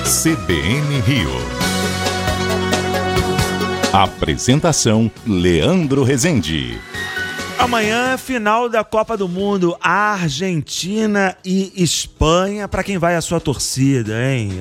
CBN Rio. Apresentação: Leandro Rezende. Amanhã, final da Copa do Mundo, Argentina e Espanha. Para quem vai a sua torcida, hein?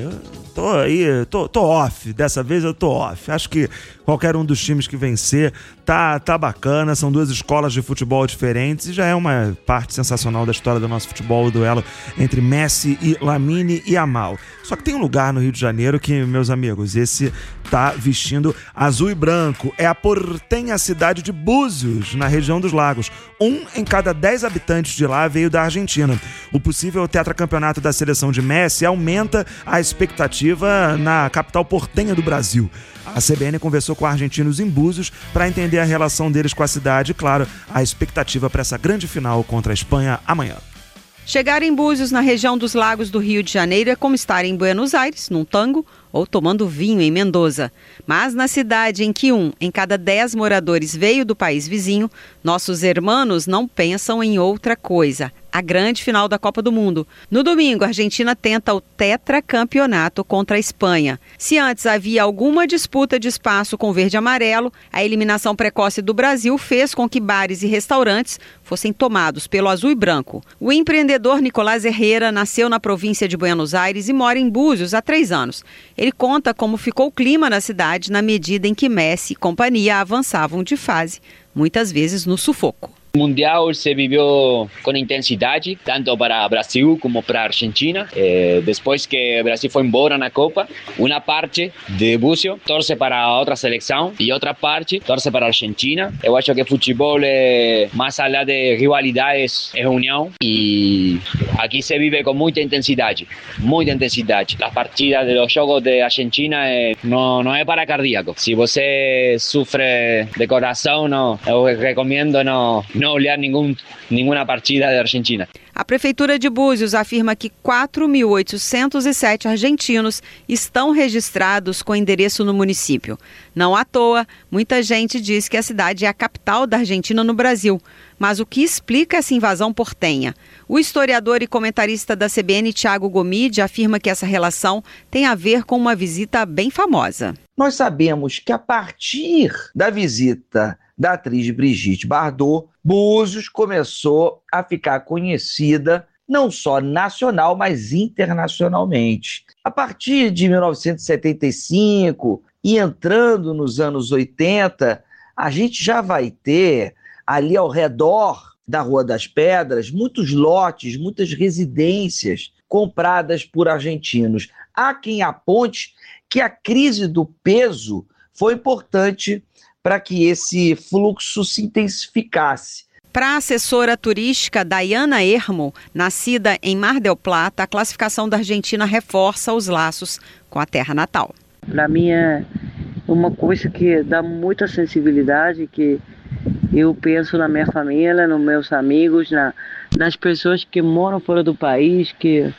Eu tô off. Dessa vez eu tô off. Acho que qualquer um dos times que vencer tá bacana. São duas escolas de futebol diferentes e já é uma parte sensacional da história do nosso futebol, o duelo entre Messi e Lamine Yamal. Só que tem um lugar no Rio de Janeiro que, meus amigos, esse tá vestindo azul e branco. É a portenha cidade de Búzios, na região dos Lagos. 1 em cada 10 habitantes de lá veio da Argentina. O possível tetracampeonato da seleção de Messi aumenta a expectativa na capital portenha do Brasil. A CBN conversou com argentinos em Búzios para entender a relação deles com a cidade e, claro, a expectativa para essa grande final contra a Espanha amanhã. Chegar em Búzios, na região dos Lagos do Rio de Janeiro, é como estar em Buenos Aires, num tango, ou tomando vinho em Mendoza. Mas na cidade em que 1 em cada 10 moradores veio do país vizinho, nossos hermanos não pensam em outra coisa: a grande final da Copa do Mundo. No domingo, a Argentina tenta o tetracampeonato contra a Espanha. Se antes havia alguma disputa de espaço com o verde e amarelo, a eliminação precoce do Brasil fez com que bares e restaurantes fossem tomados pelo azul e branco. O empreendedor Nicolás Herrera nasceu na província de Buenos Aires e mora em Búzios há 3 anos. Ele conta como ficou o clima na cidade na medida em que Messi e companhia avançavam de fase, muitas vezes no sufoco. O Mundial se viveu com intensidade, tanto para Brasil como para Argentina. Depois que o Brasil foi embora na Copa, uma parte de Búzios torce para outra seleção e outra parte torce para a Argentina. Eu acho que futebol é mais além de rivalidades, é união, e aqui se vive com muita intensidade, muita intensidade. As partidas dos jogos de Argentina não é para cardíaco. Se você sofre de coração, eu recomendo não olhar nenhuma partida da Argentina. A Prefeitura de Búzios afirma que 4.807 argentinos estão registrados com endereço no município. Não à toa, muita gente diz que a cidade é a capital da Argentina no Brasil. Mas o que explica essa invasão portenha? O historiador e comentarista da CBN, Thiago Gomide, afirma que essa relação tem a ver com uma visita bem famosa. Nós sabemos que a partir da visita da atriz Brigitte Bardot, Búzios começou a ficar conhecida não só nacional, mas internacionalmente. A partir de 1975 e entrando nos anos 80, a gente já vai ter ali ao redor da Rua das Pedras muitos lotes, muitas residências compradas por argentinos. Há quem aponte que a crise do peso foi importante para que esse fluxo se intensificasse. Para a assessora turística Dayana Ermo, nascida em Mar del Plata, a classificação da Argentina reforça os laços com a terra natal. Para mim é uma coisa que dá muita sensibilidade, que eu penso na minha família, nos meus amigos, nas pessoas que moram fora do país, que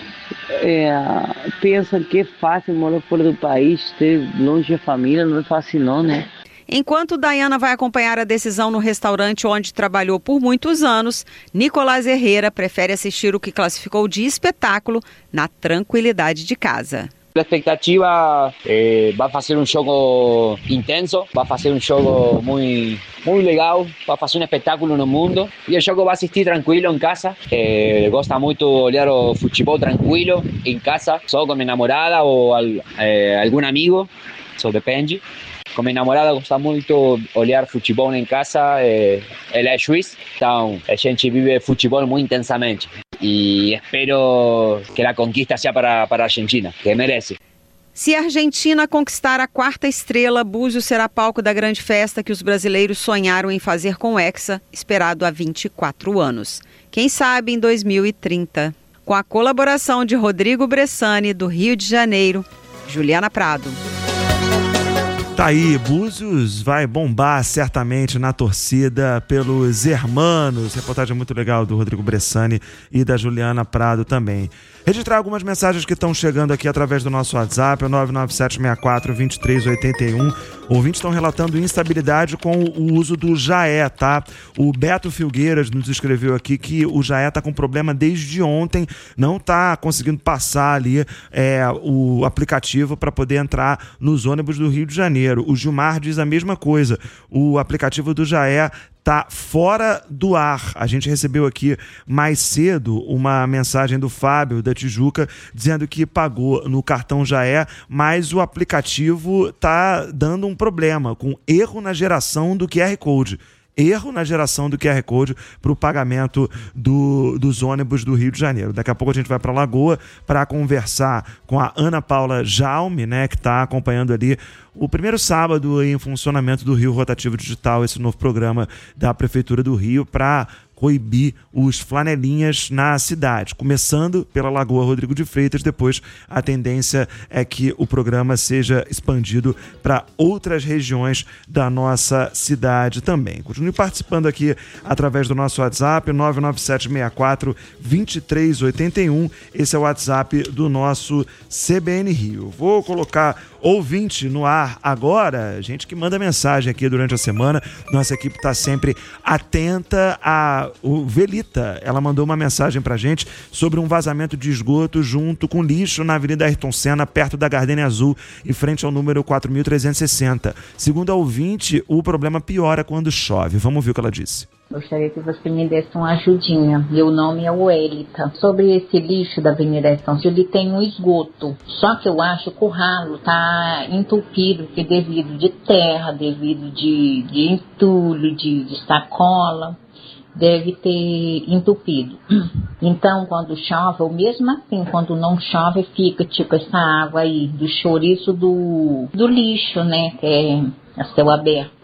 pensam que é fácil morar fora do país, ter longe da família, não é fácil não, né? Enquanto Dayana vai acompanhar a decisão no restaurante onde trabalhou por muitos anos, Nicolás Herrera prefere assistir o que classificou de espetáculo na tranquilidade de casa. A expectativa vai fazer um jogo intenso, vai fazer um jogo muito legal, vai fazer um espetáculo no mundo, e o jogo vai assistir tranquilo em casa. Gosta muito de olhar o futebol tranquilo em casa, só com minha namorada ou algum amigo, só depende. Com minha namorada gosta muito de olhar futebol em casa, ela é suíça, então a gente vive futebol muito intensamente. E espero que a conquista seja para a Argentina, que merece. Se a Argentina conquistar a 4ª estrela, Búzios será palco da grande festa que os brasileiros sonharam em fazer com o Hexa, esperado há 24 anos. Quem sabe em 2030. Com a colaboração de Rodrigo Bressani, do Rio de Janeiro, Juliana Prado. Tá aí, Búzios vai bombar certamente na torcida pelos hermanos. Reportagem muito legal do Rodrigo Bressani e da Juliana Prado também. Registrar algumas mensagens que estão chegando aqui através do nosso WhatsApp, o 99764-2381. Ouvintes estão relatando instabilidade com o uso do Jaé, tá? O Beto Filgueiras nos escreveu aqui que o Jaé tá com problema desde ontem, não tá conseguindo passar ali o aplicativo para poder entrar nos ônibus do Rio de Janeiro. O Gilmar diz a mesma coisa. O aplicativo do Jaé tá fora do ar. A gente recebeu aqui mais cedo uma mensagem do Fábio da Tijuca dizendo que pagou no cartão Jaé, mas o aplicativo tá dando um problema com erro na geração do QR Code. Erro na geração do QR Code para o pagamento dos ônibus do Rio de Janeiro. Daqui a pouco a gente vai para Lagoa para conversar com a Ana Paula Jaume, né, que está acompanhando ali o primeiro sábado em funcionamento do Rio Rotativo Digital, esse novo programa da Prefeitura do Rio para coibir os flanelinhas na cidade, começando pela Lagoa Rodrigo de Freitas. Depois a tendência é que o programa seja expandido para outras regiões da nossa cidade também. Continue participando aqui através do nosso WhatsApp 99764-2381. Esse é o WhatsApp do nosso CBN Rio. Vou colocar ouvinte no ar agora, gente que manda mensagem aqui durante a semana. Nossa equipe está sempre atenta o Velita, ela mandou uma mensagem pra gente sobre um vazamento de esgoto junto com lixo na Avenida Ayrton Senna, perto da Gardênia Azul, em frente ao número 4360. Segundo a ouvinte, o problema piora quando chove. Vamos ver o que ela disse. Gostaria que você me desse uma ajudinha. Meu nome é Welita. Sobre esse lixo da Avenida Ayrton Senna, ele tem um esgoto. Só que eu acho que o ralo tá entupido, porque devido de terra, devido de entulho, de sacola, deve ter entupido. Então, quando chove, ou mesmo assim, quando não chove, fica tipo essa água aí do chouriço do lixo, né, que é a céu aberto.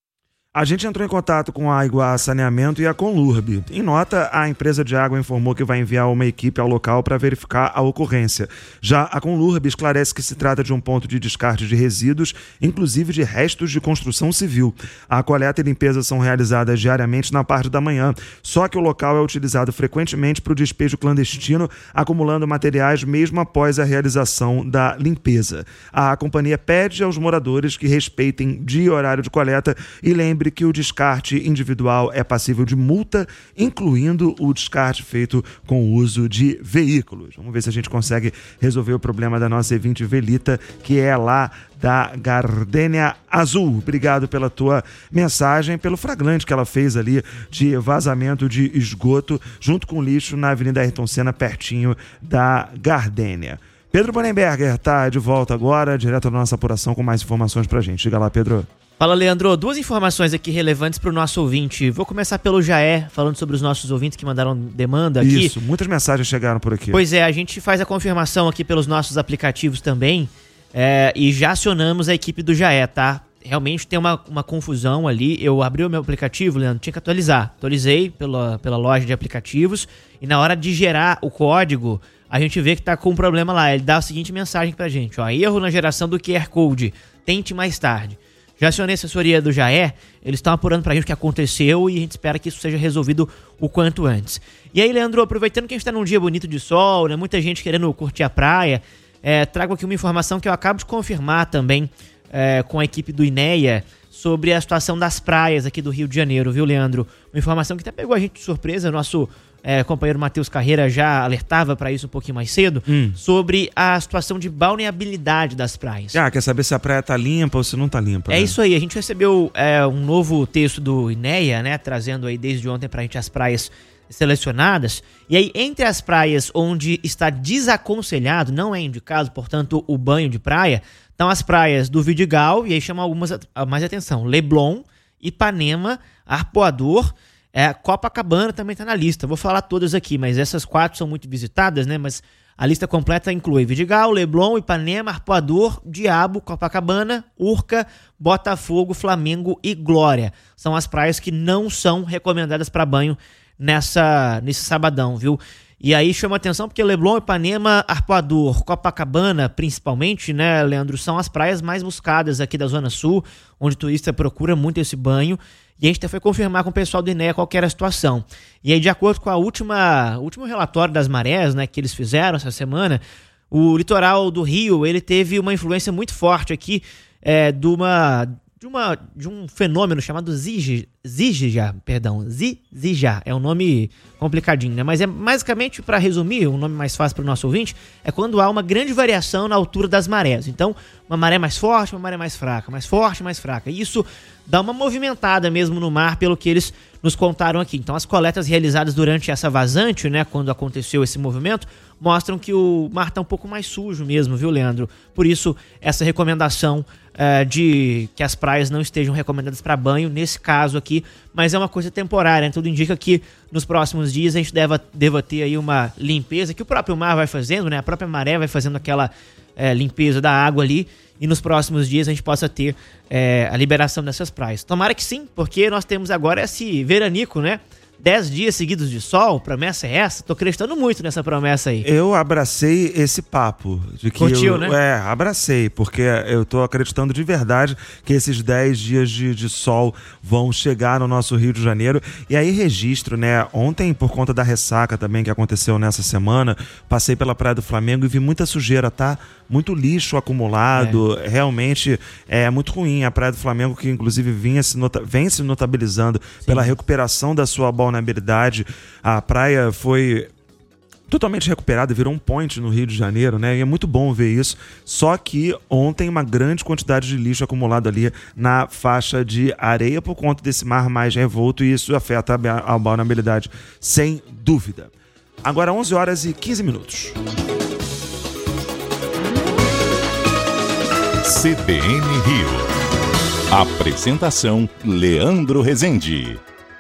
A gente entrou em contato com a Iguá Saneamento e a Conlurb. Em nota, a empresa de água informou que vai enviar uma equipe ao local para verificar a ocorrência. Já a Conlurb esclarece que se trata de um ponto de descarte de resíduos, inclusive de restos de construção civil. A coleta e limpeza são realizadas diariamente na parte da manhã, só que o local é utilizado frequentemente para o despejo clandestino, acumulando materiais mesmo após a realização da limpeza. A companhia pede aos moradores que respeitem dia e horário de coleta e lembre que o descarte individual é passível de multa, incluindo o descarte feito com o uso de veículos. Vamos ver se a gente consegue resolver o problema da nossa ouvinte Velita, que é lá da Gardênia Azul. Obrigado pela tua mensagem, pelo flagrante que ela fez ali de vazamento de esgoto junto com lixo na Avenida Ayrton Senna, pertinho da Gardênia. Pedro Bonenberger está de volta agora, direto da nossa apuração, com mais informações pra gente. Diga lá, Pedro. Fala, Leandro. Duas informações aqui relevantes para o nosso ouvinte. Vou começar pelo Jaé, falando sobre os nossos ouvintes que mandaram demanda aqui. Isso, muitas mensagens chegaram por aqui. Pois é, a gente faz a confirmação aqui pelos nossos aplicativos também, e já acionamos a equipe do Jaé, tá? Realmente tem uma confusão ali. Eu abri o meu aplicativo, Leandro, tinha que atualizar. Atualizei pela loja de aplicativos e na hora de gerar o código, a gente vê que tá com um problema lá. Ele dá a seguinte mensagem pra gente, ó: erro na geração do QR Code, tente mais tarde. Já acionei a assessoria do Jaé, eles estão apurando pra gente o que aconteceu e a gente espera que isso seja resolvido o quanto antes. E aí, Leandro, aproveitando que a gente tá num dia bonito de sol, né, muita gente querendo curtir a praia, trago aqui uma informação que eu acabo de confirmar também com a equipe do INEA sobre a situação das praias aqui do Rio de Janeiro, viu, Leandro? Uma informação que até pegou a gente de surpresa, nosso companheiro Matheus Carreira já alertava para isso um pouquinho mais cedo, sobre a situação de balneabilidade das praias. Quer saber se a praia tá limpa ou se não tá limpa? É, né? Isso aí, a gente recebeu um novo texto do INEA, né, trazendo aí desde ontem pra gente as praias selecionadas, e aí entre as praias onde está desaconselhado, não é indicado, portanto, o banho de praia, estão as praias do Vidigal, e aí chama algumas mais atenção: Leblon, Ipanema, Arpoador, Copacabana também está na lista. Vou falar todas aqui, mas essas 4 são muito visitadas, né? Mas a lista completa inclui Vidigal, Leblon, Ipanema, Arpoador, Diabo, Copacabana, Urca, Botafogo, Flamengo e Glória. São as praias que não são recomendadas para banho nesse sabadão, viu? E aí chama atenção porque Leblon, Ipanema, Arpoador, Copacabana, principalmente, né, Leandro, são as praias mais buscadas aqui da Zona Sul, onde o turista procura muito esse banho. E a gente até foi confirmar com o pessoal do INEA qual que era a situação. E aí, de acordo com o último relatório das marés, né, que eles fizeram essa semana, o litoral do Rio, ele teve uma influência muito forte aqui de um fenômeno chamado Zigija, é um nome complicadinho, né? Mas é basicamente, para resumir, um nome mais fácil para o nosso ouvinte, é quando há uma grande variação na altura das marés. Então, uma maré mais forte, uma maré mais fraca, mais forte, mais fraca. E isso dá uma movimentada mesmo no mar, pelo que eles nos contaram aqui. Então, as coletas realizadas durante essa vazante, né, quando aconteceu esse movimento, mostram que o mar está um pouco mais sujo mesmo, viu, Leandro? Por isso, essa recomendação de que as praias não estejam recomendadas para banho, nesse caso aqui, mas é uma coisa temporária, né? Tudo indica que nos próximos dias a gente deva ter aí uma limpeza, que o próprio mar vai fazendo, né? A própria maré vai fazendo aquela limpeza da água ali, e nos próximos dias a gente possa ter a liberação dessas praias. Tomara que sim, porque nós temos agora esse veranico, né? 10 dias seguidos de sol, promessa é essa? Tô acreditando muito nessa promessa aí. Eu abracei esse papo. De que curtiu, né? Abracei, porque eu tô acreditando de verdade que esses 10 dias de sol vão chegar no nosso Rio de Janeiro. E aí registro, né? Ontem, por conta da ressaca também que aconteceu nessa semana, passei pela Praia do Flamengo e vi muita sujeira, tá? Muito lixo acumulado, realmente é muito ruim. A Praia do Flamengo, que inclusive vem se notabilizando pela recuperação da sua balneabilidade. A praia foi totalmente recuperada, virou um point no Rio de Janeiro, né? E é muito bom ver isso. Só que ontem uma grande quantidade de lixo acumulado ali na faixa de areia por conta desse mar mais revolto, e isso afeta a balneabilidade, sem dúvida. Agora 11 horas e 15 minutos. CBN Rio. Apresentação Leandro Rezende.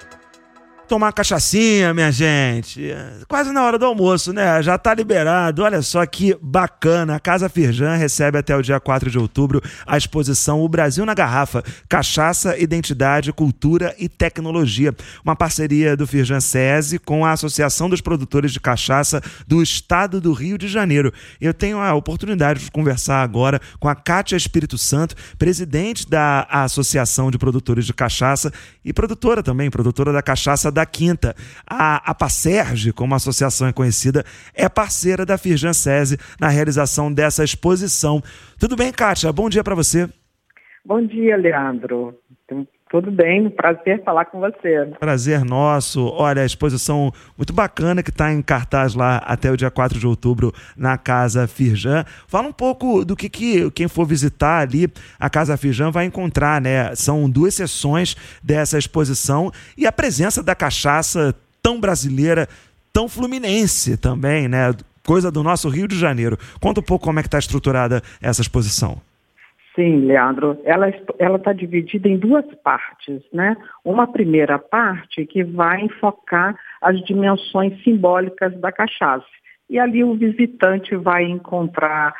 Tomar uma cachaçinha, minha gente. Quase na hora do almoço, né? Já tá liberado. Olha só que bacana. A Casa Firjan recebe até o dia 4 de outubro a exposição O Brasil na Garrafa. Cachaça, Identidade, Cultura e Tecnologia. Uma parceria do Firjan SESI com a Associação dos Produtores de Cachaça do Estado do Rio de Janeiro. Eu tenho a oportunidade de conversar agora com a Kátia Espírito Santo, presidente da Associação de Produtores de Cachaça e produtora também, produtora da cachaça da Quinta. A Pacerge, como a associação é conhecida, é parceira da Firjan SESI na realização dessa exposição. Tudo bem, Kátia? Bom dia para você. Bom dia, Leandro. Tudo bem, prazer falar com você. Prazer nosso. Olha, a exposição muito bacana que está em cartaz lá até o dia 4 de outubro na Casa Firjan. Fala um pouco do que quem for visitar ali a Casa Firjan vai encontrar, né? São 2 sessões dessa exposição e a presença da cachaça tão brasileira, tão fluminense também, né? Coisa do nosso Rio de Janeiro. Conta um pouco como é que está estruturada essa exposição. Sim, Leandro, ela está dividida em 2 partes, né? Uma primeira parte que vai enfocar as dimensões simbólicas da cachaça. E ali o visitante vai encontrar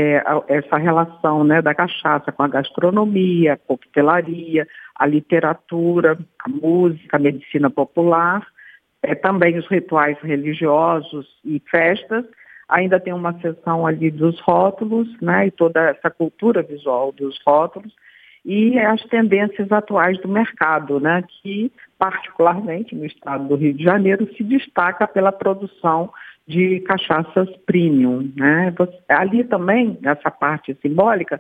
essa relação, né, da cachaça com a gastronomia, a coquetelaria, a literatura, a música, a medicina popular, também os rituais religiosos e festas. Ainda tem uma seção ali dos rótulos, né, e toda essa cultura visual dos rótulos, e as tendências atuais do mercado, né, que particularmente no estado do Rio de Janeiro se destaca pela produção de cachaças premium, né? Ali também, nessa parte simbólica,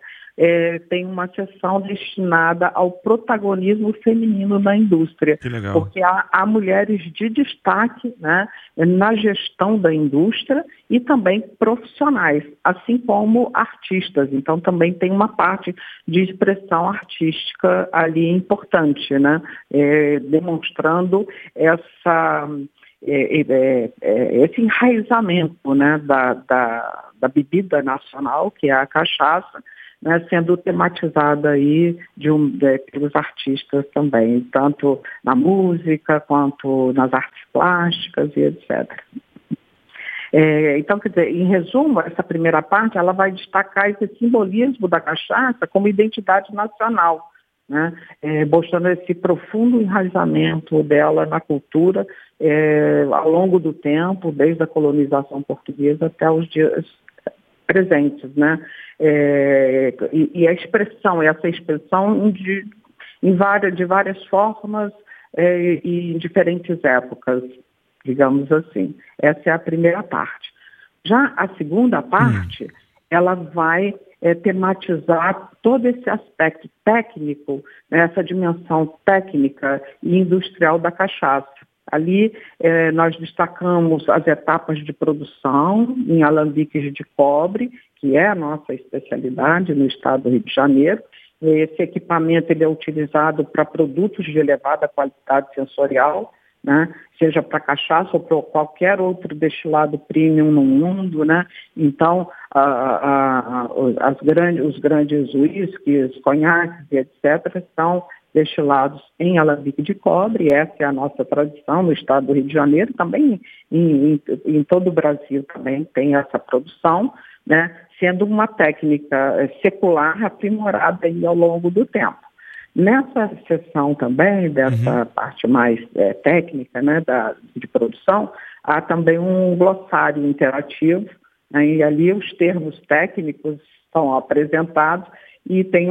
tem uma seção destinada ao protagonismo feminino na indústria. Que legal. Porque há mulheres de destaque, né, na gestão da indústria e também profissionais, assim como artistas. Então também tem uma parte de expressão artística ali importante, né, demonstrando esse enraizamento, né, da bebida nacional, que é a cachaça, né, sendo tematizada aí pelos artistas também, tanto na música quanto nas artes plásticas e etc. Então, quer dizer, em resumo, essa primeira parte ela vai destacar esse simbolismo da cachaça como identidade nacional, né, mostrando esse profundo enraizamento dela na cultura ao longo do tempo, desde a colonização portuguesa até os dias presentes, né? E a expressão, essa expressão de várias formas e em diferentes épocas, digamos assim. Essa é a primeira parte. Já a segunda parte, ela vai tematizar todo esse aspecto técnico, né, essa dimensão técnica e industrial da cachaça. Ali nós destacamos as etapas de produção em alambiques de cobre, que é a nossa especialidade no estado do Rio de Janeiro. Esse equipamento ele é utilizado para produtos de elevada qualidade sensorial, né? Seja para cachaça ou para qualquer outro destilado premium no mundo, né? Então, os grandes whiskies, conhaques e etc. são destilados em alambique de cobre. Essa é a nossa tradição no estado do Rio de Janeiro, também em todo o Brasil também tem essa produção, né? Sendo uma técnica secular aprimorada aí ao longo do tempo. Nessa seção também, dessa parte mais técnica, né, de produção, há também um glossário interativo, né, e ali os termos técnicos são apresentados e tem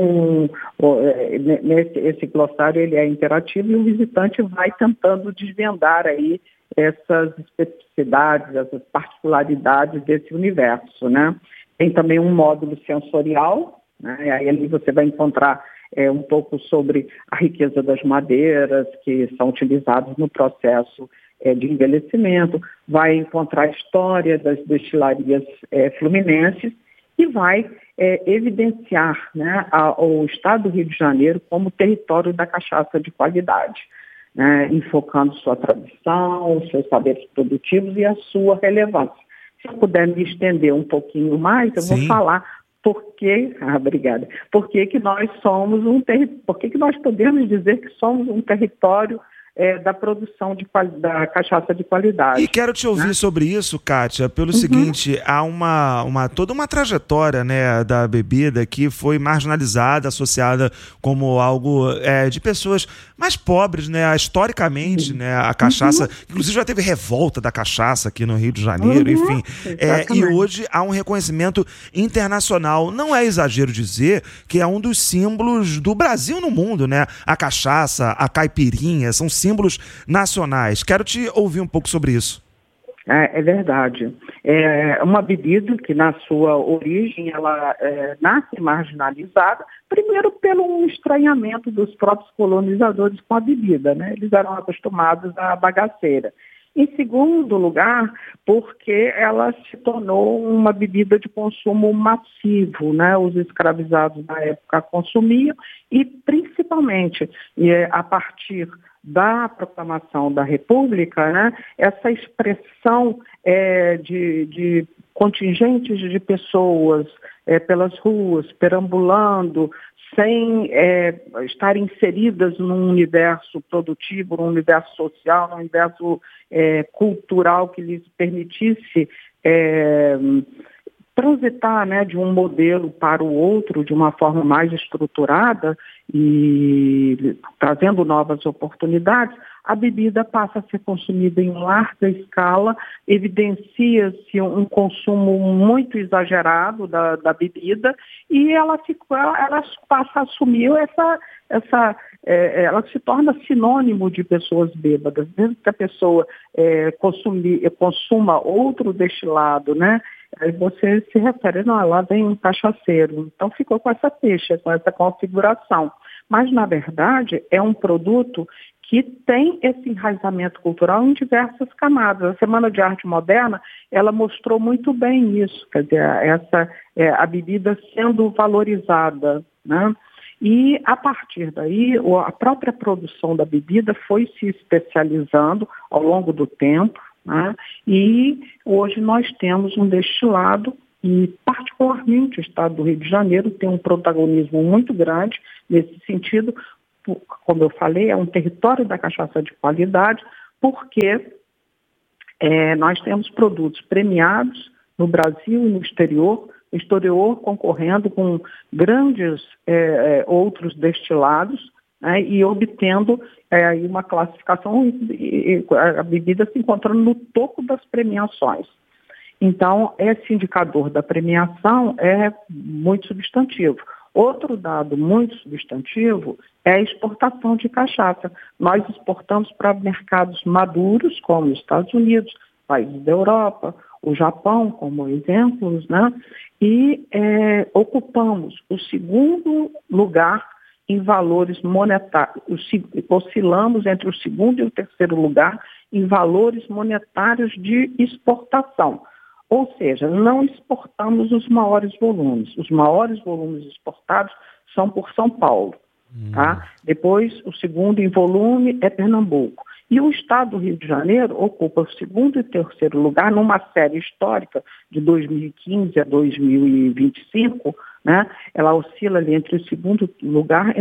esse glossário ele é interativo e o visitante vai tentando desvendar aí essas especificidades, essas particularidades desse universo, né? Tem também um módulo sensorial, né? Aí ali você vai encontrar um pouco sobre a riqueza das madeiras que são utilizadas no processo de envelhecimento, vai encontrar a história das destilarias fluminenses e vai evidenciar, né, o estado do Rio de Janeiro como território da cachaça de qualidade, né, enfocando sua tradição, seus saberes produtivos e a sua relevância. Se eu puder me estender um pouquinho mais, eu vou falar obrigada. Por que nós somos por que nós podemos dizer que somos um território da produção da cachaça de qualidade. E quero te ouvir sobre isso, Kátia, pelo seguinte, há toda uma trajetória, né, da bebida que foi marginalizada, associada como algo de pessoas mais pobres, né, historicamente, né, a cachaça, inclusive já teve revolta da cachaça aqui no Rio de Janeiro, enfim, e hoje há um reconhecimento internacional. Não é exagero dizer que é um dos símbolos do Brasil no mundo, né, a cachaça, a caipirinha, são símbolos nacionais. Quero te ouvir um pouco sobre isso. É verdade. É uma bebida que, na sua origem, ela nasce marginalizada, primeiro pelo estranhamento dos próprios colonizadores com a bebida, né? Eles eram acostumados à bagaceira. Em segundo lugar, porque ela se tornou uma bebida de consumo massivo, né? Os escravizados na época consumiam e, principalmente, a partir da proclamação da República, né, essa expressão de contingentes de pessoas pelas ruas, perambulando, sem estar inseridas num universo produtivo, num universo social, num universo cultural que lhes permitisse transitar, né, de um modelo para o outro de uma forma mais estruturada e trazendo novas oportunidades, a bebida passa a ser consumida em larga escala, evidencia-se um consumo muito exagerado da bebida e ela passa a assumir ela se torna sinônimo de pessoas bêbadas. Mesmo que a pessoa consuma outro destilado, né? Aí você se refere, não, lá vem um cachaceiro. Então ficou com essa ficha, com essa configuração. Mas, na verdade, é um produto que tem esse enraizamento cultural em diversas camadas. A Semana de Arte Moderna, ela mostrou muito bem isso, quer dizer, a bebida sendo valorizada, né? E, a partir daí, a própria produção da bebida foi se especializando ao longo do tempo, né? E hoje nós temos um destilado e, particularmente, o estado do Rio de Janeiro tem um protagonismo muito grande nesse sentido. Como eu falei, é um território da cachaça de qualidade, porque nós temos produtos premiados no Brasil e no exterior exterior concorrendo com grandes outros destilados, né, e obtendo aí uma classificação e a bebida se encontrando no topo das premiações. Então, esse indicador da premiação é muito substantivo. Outro dado muito substantivo é a exportação de cachaça. Nós exportamos para mercados maduros, como os Estados Unidos, países da Europa, o Japão, como exemplos, né? E ocupamos o segundo lugar em valores monetários. Oscilamos entre o segundo e o terceiro lugar em valores monetários de exportação. Ou seja, não exportamos os maiores volumes. Os maiores volumes exportados são por São Paulo. Tá? Depois, o segundo em volume é Pernambuco. E o estado do Rio de Janeiro ocupa o segundo e terceiro lugar numa série histórica de 2015 a 2025. Né? Ela oscila ali entre o segundo lugar,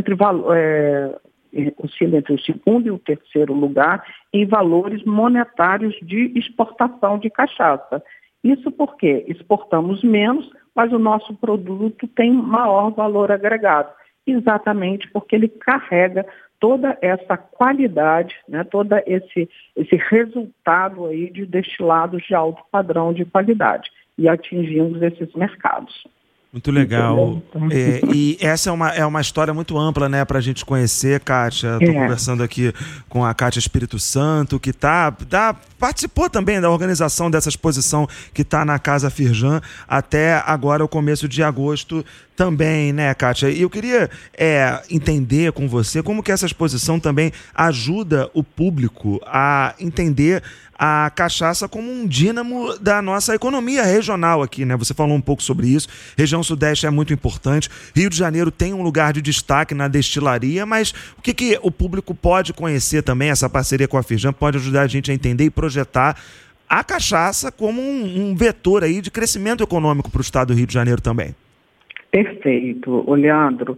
oscila entre o segundo e o terceiro lugar em valores monetários de exportação de cachaça. Isso porque exportamos menos, mas o nosso produto tem maior valor agregado, exatamente porque ele carrega toda essa qualidade, né, todo esse resultado aí de destilados de alto padrão de qualidade, e atingimos esses mercados. Muito legal. E essa é uma história muito ampla, né, para a gente conhecer, Kátia. Estou conversando aqui com a Kátia Espírito Santo, que participou também da organização dessa exposição que está na Casa Firjan até agora, o começo de agosto também, né, Kátia? E eu queria entender com você como que essa exposição também ajuda o público a entender a cachaça como um dínamo da nossa economia regional aqui, né? Você falou um pouco sobre isso. Região Sudeste é muito importante. Rio de Janeiro tem um lugar de destaque na destilaria, mas o que o público pode conhecer também, essa parceria com a Firjan, pode ajudar a gente a entender e projetar a cachaça como um vetor aí de crescimento econômico para o estado do Rio de Janeiro também. Perfeito, Leandro.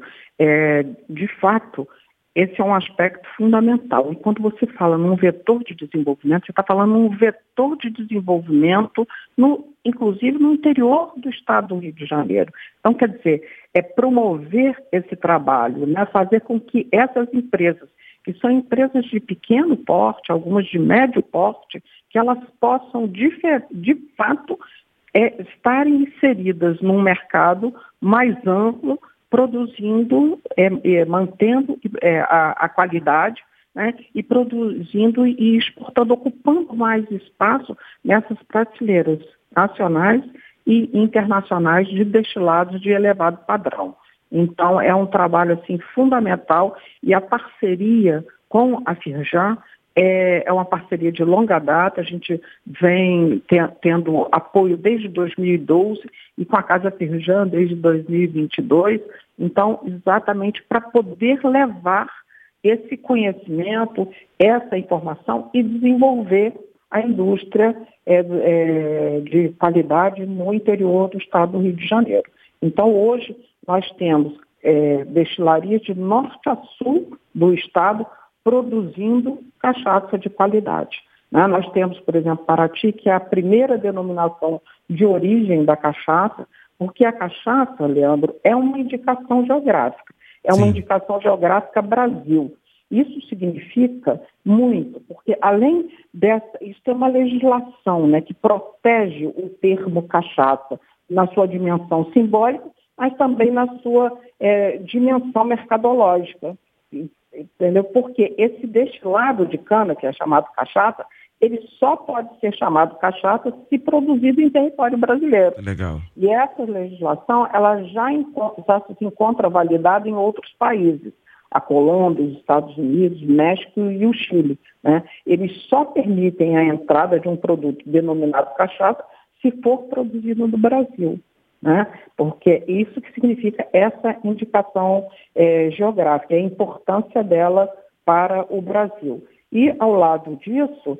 De fato, esse é um aspecto fundamental. E quando você fala num vetor de desenvolvimento, você está falando num vetor de desenvolvimento, inclusive no interior do estado do Rio de Janeiro. Então, quer dizer, promover esse trabalho, né? Fazer com que essas empresas, que são empresas de pequeno porte, algumas de médio porte, que elas possam, de fato, estarem inseridas num mercado mais amplo, produzindo, mantendo a qualidade, né, e produzindo e exportando, ocupando mais espaço nessas prateleiras nacionais e internacionais de destilados de elevado padrão. Então, é um trabalho assim, fundamental, e a parceria com a Firjan é uma parceria de longa data. A gente vem tendo apoio desde 2012 e com a Casa Firjan desde 2022. Então, exatamente para poder levar esse conhecimento, essa informação e desenvolver a indústria de qualidade no interior do estado do Rio de Janeiro. Então, hoje, nós temos destilarias de norte a sul do estado produzindo cachaça de qualidade. Né? Nós temos, por exemplo, Paraty, que é a primeira denominação de origem da cachaça, porque a cachaça, Leandro, é uma indicação geográfica. É uma indicação geográfica Brasil. Isso significa muito, porque além isso tem uma legislação, né, que protege o termo cachaça na sua dimensão simbólica, mas também na sua dimensão mercadológica. Entendeu? Porque esse destilado de cana, que é chamado cachaça, ele só pode ser chamado cachaça se produzido em território brasileiro. Legal. E essa legislação, ela já se encontra validada em outros países. A Colômbia, os Estados Unidos, o México e o Chile. Né? Eles só permitem a entrada de um produto denominado cachaça se for produzido no Brasil. Né? Porque isso que significa essa indicação geográfica, a importância dela para o Brasil. E, ao lado disso,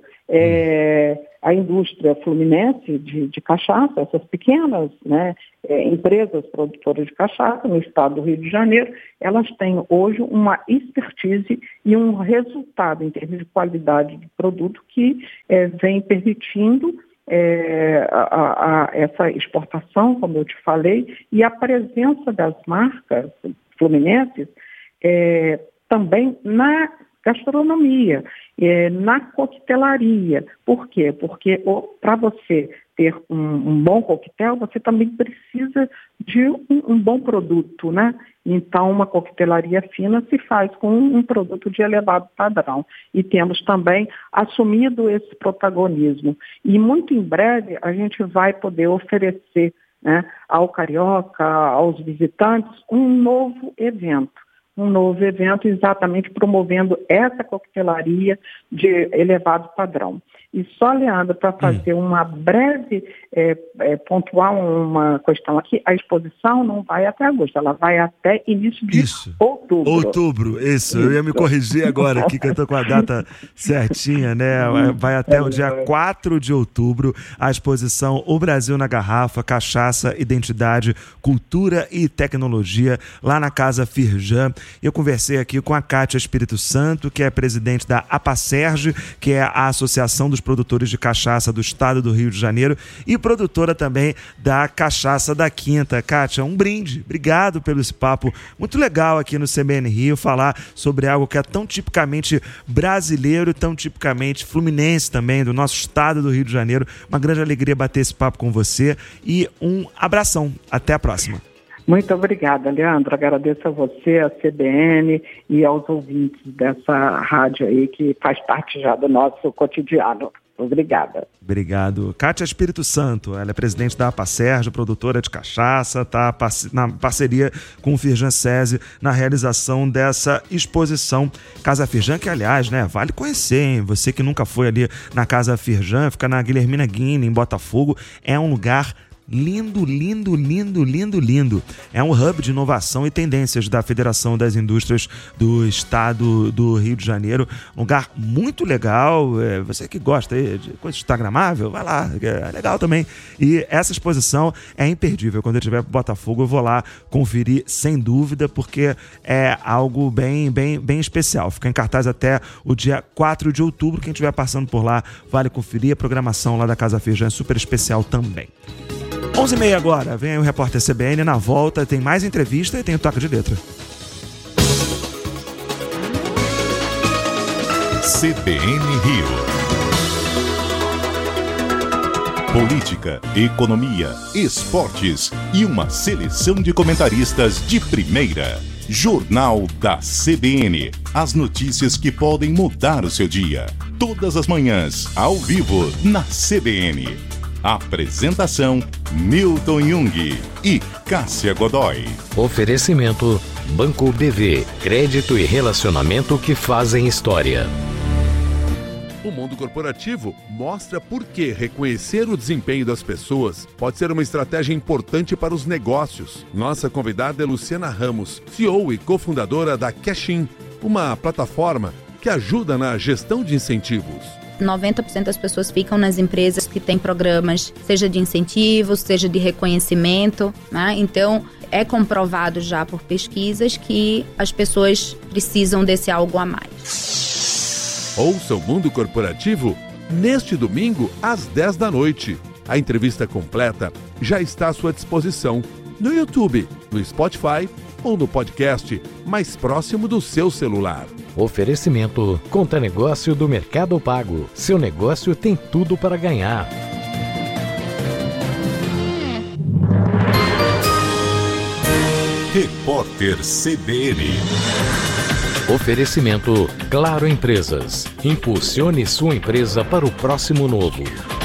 a indústria fluminense de cachaça, essas pequenas, né, empresas produtoras de cachaça no estado do Rio de Janeiro, elas têm hoje uma expertise e um resultado em termos de qualidade de produto que vem permitindo essa exportação, como eu te falei, e a presença das marcas fluminenses também na gastronomia, na coquetelaria. Por quê? Porque para você ter um bom coquetel, você também precisa de um bom produto, né? Então, uma coquetelaria fina se faz com um produto de elevado padrão. E temos também assumido esse protagonismo. E muito em breve a gente vai poder oferecer, né, ao carioca, aos visitantes, um novo evento exatamente promovendo essa coquetelaria de elevado padrão. E só, Leandro, para fazer uma breve, pontuar uma questão aqui, a exposição não vai até agosto, ela vai até início de outubro. Outubro, isso. Eu ia me corrigir agora aqui, que eu tô com a data certinha, né? Vai até o dia 4 de outubro, a exposição O Brasil na Garrafa, Cachaça, Identidade, Cultura e Tecnologia, lá na Casa Firjan. Eu conversei aqui com a Kátia Espírito Santo, que é presidente da APACERJ, que é a Associação dos Produtores de Cachaça do Estado do Rio de Janeiro, e produtora também da Cachaça da Quinta. Kátia, um brinde. Obrigado pelo esse papo muito legal aqui no CBN Rio, falar sobre algo que é tão tipicamente brasileiro, tão tipicamente fluminense também, do nosso estado do Rio de Janeiro. Uma grande alegria bater esse papo com você e um abração. Até a próxima. Muito obrigada, Leandro. Agradeço a você, a CBN e aos ouvintes dessa rádio aí que faz parte já do nosso cotidiano. Obrigada. Obrigado. Kátia Espírito Santo, ela é presidente da APACERJ, produtora de cachaça, está na parceria com o Firjan SESI na realização dessa exposição Casa Firjan, que aliás, né, vale conhecer, hein? Você que nunca foi ali na Casa Firjan, fica na Guilhermina Guine, em Botafogo, é um lugar lindo, lindo, lindo, lindo, lindo. É um hub de inovação e tendências da Federação das Indústrias do Estado do Rio de Janeiro. Um lugar muito legal. Você que gosta aí de coisa instagramável, vai lá, é legal também. E essa exposição é imperdível. Quando eu estiver para Botafogo, eu vou lá conferir sem dúvida, porque é algo bem, bem, bem especial. Fica em cartaz até o dia 4 de outubro. Quem estiver passando por lá, vale conferir. A programação lá da Casa Firjan é super especial também. 11h30 agora, vem aí o repórter CBN. Na volta tem mais entrevista e tem o toque de letra. CBN Rio. Política, economia, esportes e uma seleção de comentaristas de primeira. Jornal da CBN. As notícias que podem mudar o seu dia. Todas as manhãs, ao vivo, na CBN. Apresentação: Milton Jung e Cássia Godoy. Oferecimento: Banco BV. Crédito e relacionamento que fazem história. O mundo corporativo mostra por que reconhecer o desempenho das pessoas pode ser uma estratégia importante para os negócios. Nossa convidada é Luciana Ramos, CEO e cofundadora da Cashin, uma plataforma que ajuda na gestão de incentivos. 90% das pessoas ficam nas empresas que têm programas, seja de incentivos, seja de reconhecimento, né? Então, é comprovado já por pesquisas que as pessoas precisam desse algo a mais. Ouça o Mundo Corporativo neste domingo às 10 da noite. A entrevista completa já está à sua disposição no YouTube, no Spotify ou no podcast mais próximo do seu celular. Oferecimento: Conta Negócio do Mercado Pago. Seu negócio tem tudo para ganhar. Repórter CBN. Oferecimento: Claro Empresas. Impulsione sua empresa para o próximo novo.